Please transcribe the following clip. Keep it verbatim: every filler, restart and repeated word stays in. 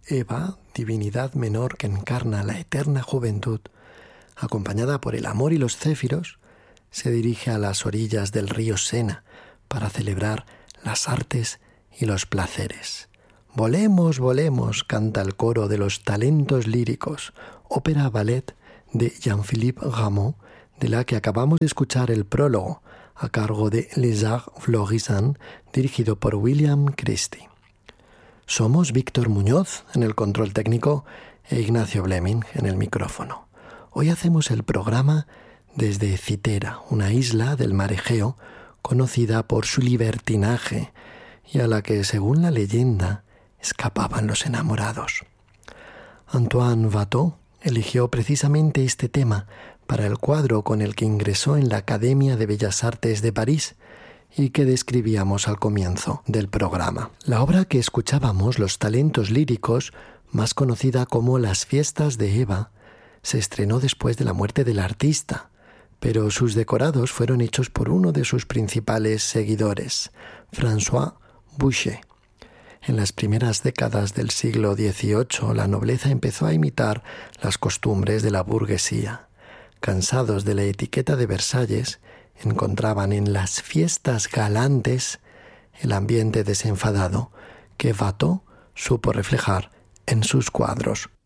Eva, divinidad menor que encarna la eterna juventud, acompañada por el amor y los céfiros, se dirige a las orillas del río Sena para celebrar las artes y los placeres. Volemos, volemos, canta el coro de los talentos líricos, ópera-ballet de Jean-Philippe Rameau, de la que acabamos de escuchar el prólogo, a cargo de Les Arts Florissants, dirigido por William Christie. Somos Víctor Muñoz en el control técnico e Ignacio Bleming en el micrófono. Hoy hacemos el programa desde Citera, una isla del mar Egeo conocida por su libertinaje y a la que, según la leyenda, escapaban los enamorados. Antoine Watteau eligió precisamente este tema para el cuadro con el que ingresó en la Academia de Bellas Artes de París y que describíamos al comienzo del programa. La obra que escuchábamos, Los talentos líricos, más conocida como Las fiestas de Eva, se estrenó después de la muerte del artista, pero sus decorados fueron hechos por uno de sus principales seguidores, François Boucher. En las primeras décadas del siglo dieciocho, la nobleza empezó a imitar las costumbres de la burguesía. Cansados de la etiqueta de Versalles, encontraban en las fiestas galantes el ambiente desenfadado que Watteau supo reflejar en sus cuadros.